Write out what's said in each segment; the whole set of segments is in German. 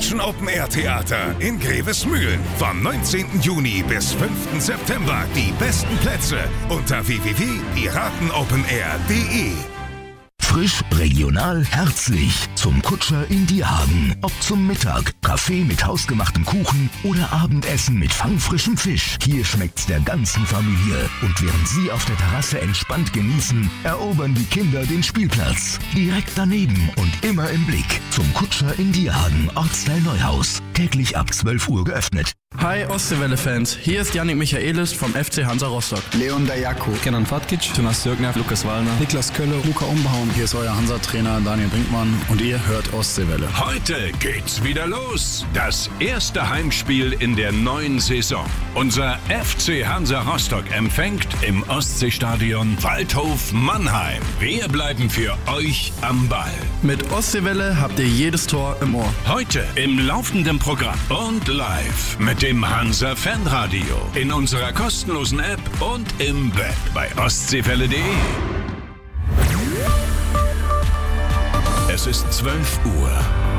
Deutschen Open Air Theater in Grevesmühlen. Vom 19. Juni bis 5. September die besten Plätze unter www.piratenopenair.de. Frisch, regional, herzlich. Zum Kutscher in Dierhagen. Ob zum Mittag, Kaffee mit hausgemachtem Kuchen oder Abendessen mit fangfrischem Fisch. Hier schmeckt's der ganzen Familie. Und während Sie auf der Terrasse entspannt genießen, erobern die Kinder den Spielplatz. Direkt daneben und immer im Blick. Zum Kutscher in Dierhagen, Ortsteil Neuhaus. Täglich ab 12 Uhr geöffnet. Hi Ostseewelle-Fans, hier ist Yannick Michaelis vom FC Hansa Rostock. Leon Dayako, Kenan Fatkic, Jonas Dürkner, Lukas Wallner, Niklas Kölle, Luca Umbauen. Hier ist euer Hansa-Trainer Daniel Brinkmann und ihr hört Ostseewelle. Heute geht's wieder los. Das erste Heimspiel in der neuen Saison. Unser FC Hansa Rostock empfängt im Ostseestadion Waldhof Mannheim. Wir bleiben für euch am Ball. Mit Ostseewelle habt ihr jedes Tor im Ohr. Heute im laufenden Programm und live mit dem Hansa Fanradio, in unserer kostenlosen App und im Web bei ostseewelle.de. Es ist 12 Uhr.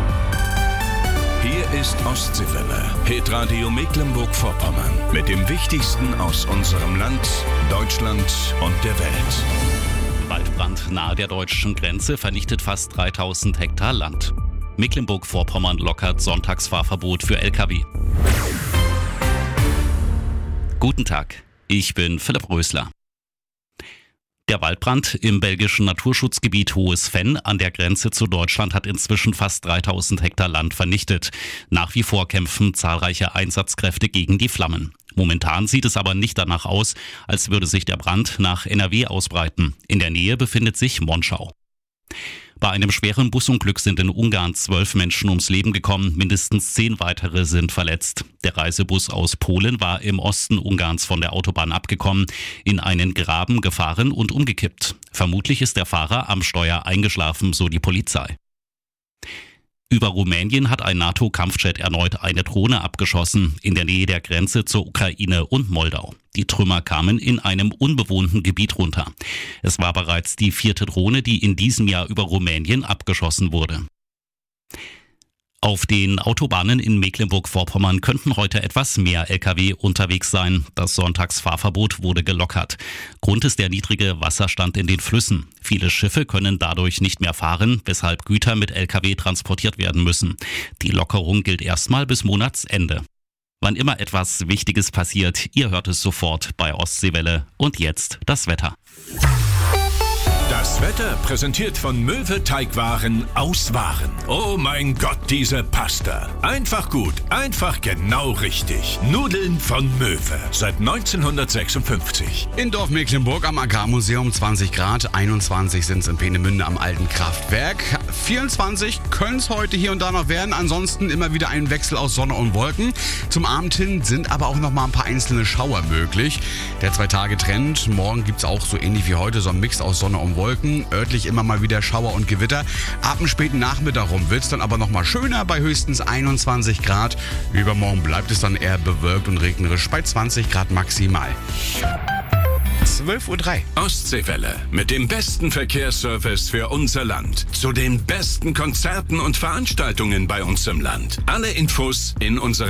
Hier ist Ostseewelle, Hitradio Mecklenburg-Vorpommern mit dem Wichtigsten aus unserem Land, Deutschland und der Welt. Waldbrand nahe der deutschen Grenze vernichtet fast 3000 Hektar Land. Mecklenburg-Vorpommern lockert Sonntagsfahrverbot für Lkw. Guten Tag, ich bin Philipp Rösler. Der Waldbrand im belgischen Naturschutzgebiet Hohes Venn an der Grenze zu Deutschland hat inzwischen fast 3000 Hektar Land vernichtet. Nach wie vor kämpfen zahlreiche Einsatzkräfte gegen die Flammen. Momentan sieht es aber nicht danach aus, als würde sich der Brand nach NRW ausbreiten. In der Nähe befindet sich Monschau. Bei einem schweren Busunglück sind in Ungarn 12 Menschen ums Leben gekommen, mindestens 10 weitere sind verletzt. Der Reisebus aus Polen war im Osten Ungarns von der Autobahn abgekommen, in einen Graben gefahren und umgekippt. Vermutlich ist der Fahrer am Steuer eingeschlafen, so die Polizei. Über Rumänien hat ein NATO-Kampfjet erneut eine Drohne abgeschossen, in der Nähe der Grenze zur Ukraine und Moldau. Die Trümmer kamen in einem unbewohnten Gebiet runter. Es war bereits die 4. Drohne, die in diesem Jahr über Rumänien abgeschossen wurde. Auf den Autobahnen in Mecklenburg-Vorpommern könnten heute etwas mehr Lkw unterwegs sein. Das Sonntagsfahrverbot wurde gelockert. Grund ist der niedrige Wasserstand in den Flüssen. Viele Schiffe können dadurch nicht mehr fahren, weshalb Güter mit Lkw transportiert werden müssen. Die Lockerung gilt erstmal bis Monatsende. Wann immer etwas Wichtiges passiert, ihr hört es sofort bei Ostseewelle. Und jetzt das Wetter. Das Wetter präsentiert von Möwe Teigwaren aus Waren. Oh mein Gott, diese Pasta. Einfach gut, einfach genau richtig. Nudeln von Möwe. Seit 1956. In Dorf Mecklenburg am Agrarmuseum 20 Grad, 21 sind es in Peenemünde am alten Kraftwerk. 24 können es heute hier und da noch werden, ansonsten immer wieder ein Wechsel aus Sonne und Wolken. Zum Abend hin sind aber auch noch mal ein paar einzelne Schauer möglich. Der 2-Tage-Trend, morgen gibt es auch so ähnlich wie heute so ein Mix aus Sonne und Wolken. Örtlich immer mal wieder Schauer und Gewitter. Ab dem späten Nachmittag rum wird es dann aber noch mal schöner bei höchstens 21 Grad. Übermorgen bleibt es dann eher bewölkt und regnerisch bei 20 Grad maximal. 12:03 Uhr. Ostseewelle mit dem besten Verkehrsservice für unser Land. Zu den besten Konzerten und Veranstaltungen bei uns im Land. Alle Infos in unserer